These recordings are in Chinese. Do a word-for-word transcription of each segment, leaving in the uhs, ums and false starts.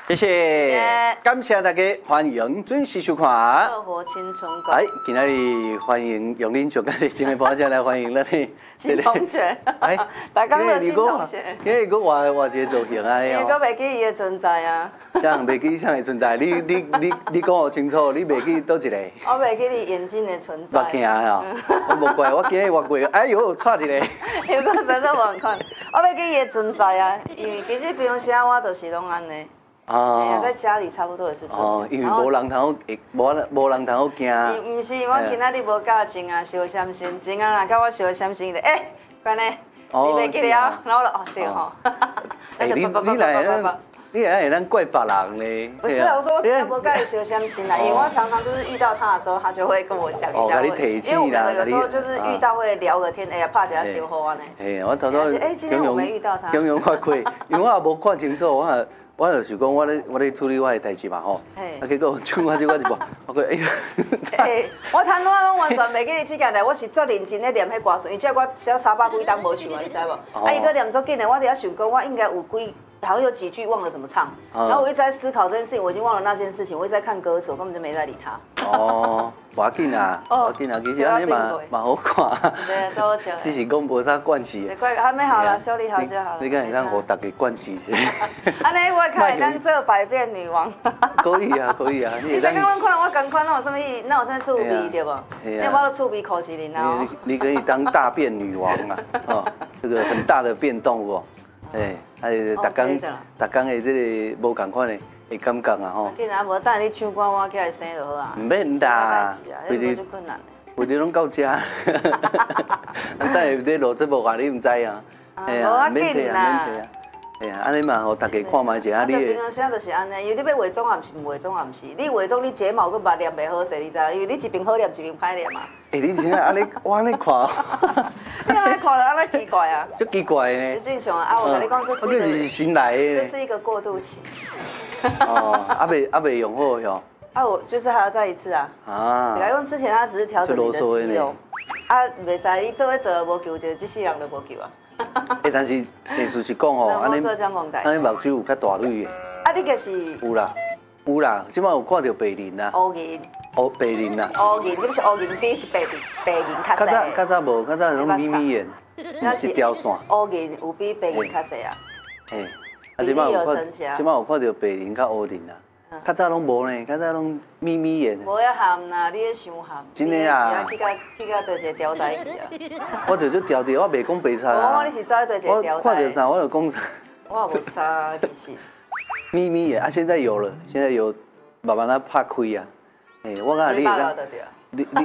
谢谢，感谢大家，欢迎准时收看。 乐活青春馆。 哎，今天里欢迎用恁上个日今日播下来欢迎咱的新同学，哎，大家的新同学。 今日个换换一个造型啊！ 因为我袂记伊的存在啊。 像袂记像的存在，你你你你讲我清楚，你袂记倒一个？ 我袂记你眼睛的存在。 目镜吼，我无怪，我今日越过，哎呦，差一个。 有个真正无看，我袂记伊的存在啊，因为其实平时我就是拢安尼。哦，哎呀，在家里差不多也是这样。哦， 因为无人通会，无无人通好惊。 伊毋是，我今仔日无教情啊，烧三星，真啊啦，甲我烧三星的，哎，关呢？你袂记了？然后我就哦对吼。 哎，你你来咱，你来咱怪别人咧。 不是啊，我说我今日无甲伊烧三星啦，因为我常常就是遇到他的时候，他就会跟我讲一下。 哦，你提起啦。 因为我们有时候就是遇到会聊个天，哎呀，拍一下招呼啊呢。 哎，我头头哎，今天我没遇到他。 汹涌发开，因为我也无看清楚，我也。我就是讲，我咧我咧处理我的代志嘛吼，啊结果像我这我一部，我讲哎呀， 哎，我头拄仔拢完全袂记你这件代，我是足认真咧念迄歌词，因为这我写三百几档无唱啊，你知无？啊，伊个念足紧的，我伫遐想讲，我应该有几。好像有几句忘了怎么唱，然后我一直在思考这件事情，我已经忘了那件事情，我一直在看歌词，我根本就没在理他。 哦，无要紧啊，无要紧啊，其实安尼嘛嘛好看。 对，都好笑。 只是讲无啥关系。 怪还没好了，修理好就好了。 你敢会当互大家关系一下？ 安尼我可以当做百变女王。 可以啊，可以啊。 你刚刚看到我同款，那有什么意？那有什么趣味对不？你有冇趣味口一零啊？ 你可以当大变女王啊！哦，这个很大的变动哦。哎，还有逐工逐工的这个无共款的的感觉啊吼。 既然无等你唱歌，我起来生就好啊。 唔免啦， 为你就困难的。 为你拢到遮，等下你录节目话你唔知啊。 哎呀，免提啊， 免提啊。哎呀，安尼嘛，互大家看卖一下你。 平常时就是安尼，因为你要化妆也毋是，唔化妆也毋是。你化妆你睫毛佫目念袂好势，你知？因为你一边好念，一边歹念嘛。 哎，你真安尼，我安尼看。 你安尼看了安尼奇怪啊？ 足奇怪呢。 实际上啊，我跟你讲，这是一个。 这是新来的。 这是一个过渡期。 哦，啊未啊未用好哟。 啊，我就是还要再一次啊。啊。你来讲之前，他只是调整你的肌肉。啊，袂使，你做伙做无救，就这世人就无救啊。 哎，但是意思是讲哦， 安尼安尼目睭有较大蕊的。 啊，你个是？ 有啦，有啦，即摆有看到白鳞啦。 乌银。 乌白鳞啦。 乌银，你不是乌银比白白白银较济。较早较早无，较早拢咪咪眼，一条线。 乌银有比白银较济啊。 嘿，啊，即摆有看，即摆有看到白鳞较乌鳞啦。较早拢无呢，较早拢咪咪眼。 无遐含啦，你咧想含。 真的啊。 去到去到倒一个吊带去啊。 我就做吊带，我袂讲白菜啊。 我你是走去倒一个吊带。 我看到啥我就讲啥。 我无差其实。 咪咪眼啊，现在有了，现在有慢慢啊拍开啊。哎，我讲你讲，你你。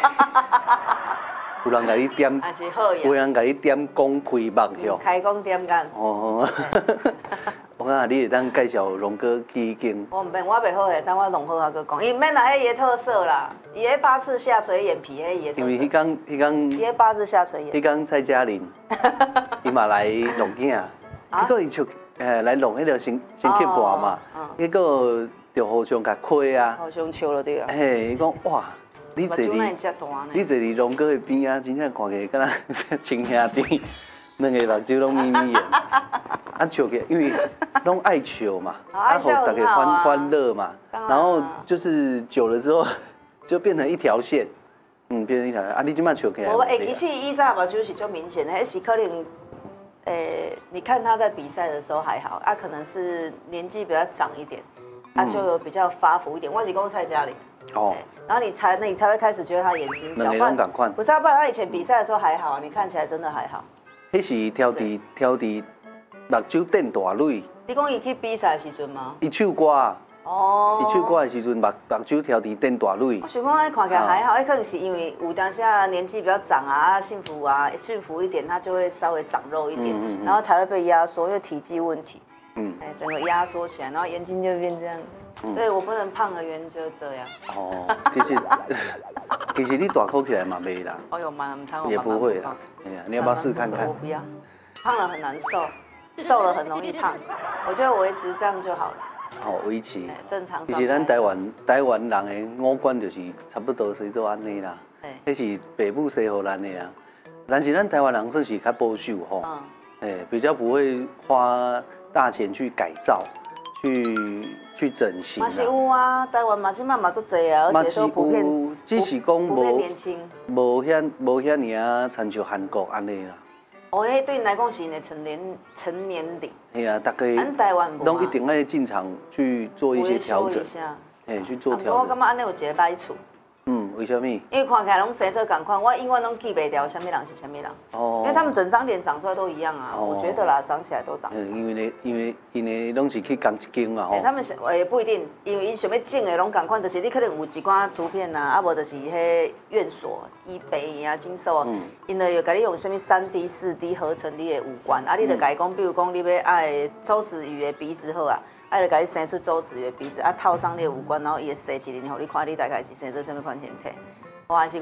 有人甲你点， 还是好有人甲你点讲开目向。 开讲点讲。哦。 我讲你会当介绍龙哥去经。 我唔免，我袂好诶，等我弄好啊，佮讲。伊唔免啦，迄伊诶特色啦，伊迄八字下垂眼皮，迄伊诶特色。 因为迄工迄工。 伊迄八字下垂眼。 迄工蔡嘉玲，伊嘛来弄囝，结果伊就诶来弄迄个先先刻盘嘛，结果就互相甲开啊。 互相笑了对啊。 嘿，伊讲哇，你坐伫你坐伫龙哥诶边啊，真正看起来敢若亲兄弟。两个目睭拢眯眯眼，啊笑起来，因为拢爱笑嘛，啊互大家欢欢乐嘛，然后就是久了之后就变成一条线，嗯，变成一条线。啊，你今麦笑起来？ 我诶，其实伊早目睭是足明显的，迄是可能，诶，你看他在比赛的时候还好，啊，可能是年纪比较长一点，啊，就有比较发福一点。我是讲蔡嘉玲。哦。然后你才，那你才会开始觉得他眼睛小。不是啊，不然他以前比赛的时候还好，你看起来真的还好。 迄是挑伫挑伫目睭变大蕊。 你讲伊去比赛时阵吗？ 伊唱歌。哦。伊唱歌的时阵，目目睭挑伫变大蕊。 我想讲，迄看起来还好，迄可能是因为有当下年纪比较长啊，幸福啊，驯服一点，他就会稍微长肉一点，然后才会被压缩，因为体积问题。嗯。哎，整个压缩起来，然后眼睛就变这样。所以我不能胖和圆就这样。哦， 其实其实你大口起来嘛没啦。 哦哟，蛮唔常也不会啦。哎呀，你要不要试看看？ 我不要，胖了很难受，瘦了很容易胖。我觉得维持这样就好了。 哦，维持。 正常。 其实咱台湾台湾人的五官就是差不多是做安尼啦。迄是北部西互咱的啊。但是咱台湾人算是较保守吼。嗯。哎，比较不会花大钱去改造。 去去整形嘛是有啊，台湾嘛即嘛嘛足侪啊，而且都普遍， 只是讲无年轻， 无遐无遐尔啊，参像韩国安尼啦。 哦，迄对你来讲是因的成年成年礼。 系啊，大概咱台湾无拢一定要进场去做一些调整，哎，去做调整。 我感觉安尼有一个歹处。 嗯，为什么？因为看起来拢生做同款，我永远拢记袂掉什么人是什么人。哦。因为他们整张脸长出来都一样啊，我觉得啦，长起来都长。 嗯，因为呢，因为因为拢是去共一间嘛吼。 他们是诶不一定，因为因想要整的拢同款，就是你可能有一寡图片啊，啊无就是迄院所、医北啊、诊所啊，因为又甲你用什么三 D、四 D 合成你的五官，啊，你就甲伊讲，比如讲你要爱周子瑜的鼻子好啊。啊，就甲你生出周子瑜的鼻子，啊套上你的五官，然后伊会设一年，互你看你大概是生做什么款形体。我还是讲